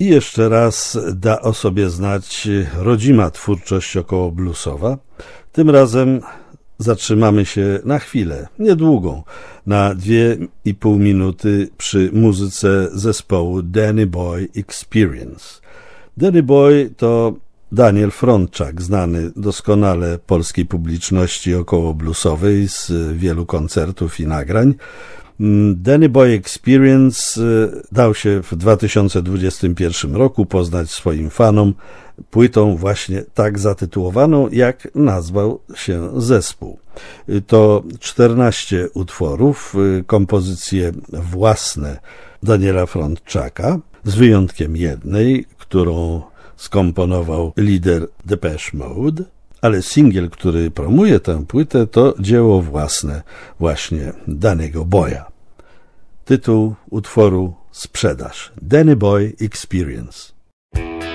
I jeszcze raz da o sobie znać rodzima twórczość okołobluesowa. Tym razem zatrzymamy się na chwilę, niedługą, na 2,5 minuty przy muzyce zespołu Danny Boy Experience. Danny Boy to Daniel Frączak, znany doskonale polskiej publiczności okołobluesowej z wielu koncertów i nagrań. Danny Boy Experience dał się w 2021 roku poznać swoim fanom płytą właśnie tak zatytułowaną, jak nazwał się zespół. To 14 utworów, kompozycje własne Daniela Frączaka, z wyjątkiem jednej, którą skomponował lider Depeche Mode, ale singiel, który promuje tę płytę, to dzieło własne właśnie Danny'ego Boya. Tytuł utworu Sprzedaż. Danny Boy Experience.